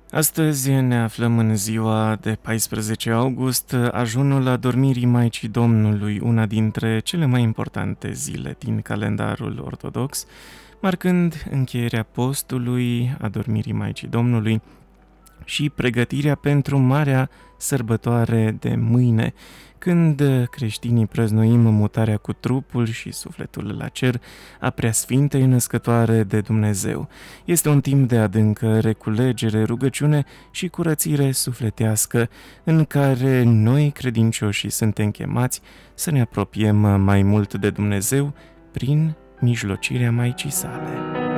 Astăzi ne aflăm în ziua de 14 august, ajunul adormirii Maicii Domnului, una dintre cele mai importante zile din calendarul ortodox, marcând încheierea postului adormirii Maicii Domnului și pregătirea pentru marea sărbătoare de mâine, când creștinii prăznuim mutarea cu trupul și sufletul la cer a Preasfintei Născătoare de Dumnezeu. Este un timp de adâncă reculegere, rugăciune și curățire sufletească, în care noi credincioșii suntem chemați să ne apropiem mai mult de Dumnezeu prin mijlocirea Maicii sale.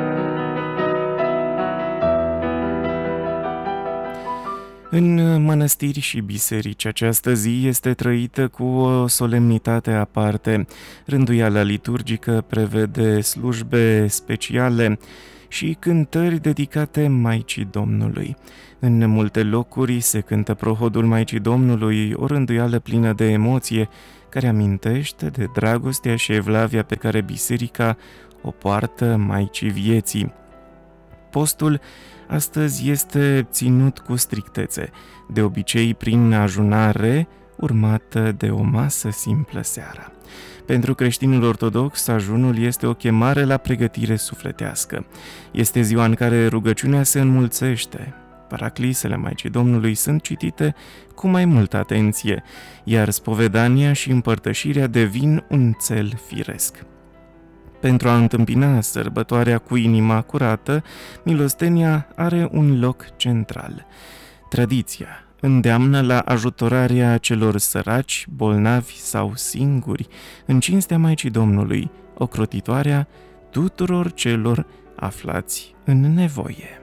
În mănăstiri și biserici această zi este trăită cu o solemnitate aparte. Rânduiala liturgică prevede slujbe speciale și cântări dedicate Maicii Domnului. În multe locuri se cântă prohodul Maicii Domnului, o rânduială plină de emoție, care amintește de dragostea și evlavia pe care biserica o poartă Maicii Vieții. Postul astăzi este ținut cu strictețe, de obicei prin ajunare urmată de o masă simplă seara. Pentru creștinul ortodox, ajunul este o chemare la pregătire sufletească. Este ziua în care rugăciunea se înmulțește. Paraclisele Maicii Domnului sunt citite cu mai multă atenție, iar spovedania și împărtășirea devin un cel firesc. Pentru a întâmpina sărbătoarea cu inima curată, milostenia are un loc central. Tradiția îndeamnă la ajutorarea celor săraci, bolnavi sau singuri, în cinstea Maicii Domnului, ocrotitoarea tuturor celor aflați în nevoie.